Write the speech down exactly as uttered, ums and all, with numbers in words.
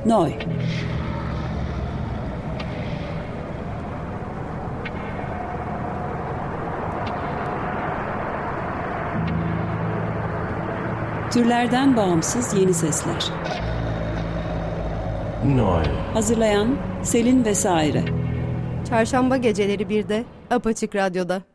Noy. Türlerden bağımsız yeni sesler. Noy. Hazırlayan Selin Vesaire. Çarşamba geceleri birde Apaçık Radyo'da.